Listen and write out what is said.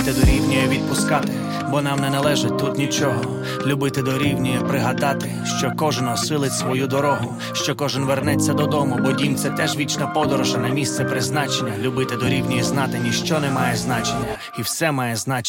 Те дорівнює відпускати, бо нам не належить тут нічого. Любити дорівнює пригадати, що кожен осилить свою дорогу, що кожен вернеться додому, бо дім – це теж вічна подорож, а не місце призначення. Любити дорівнює знати, ніщо не має значення, і все має значення.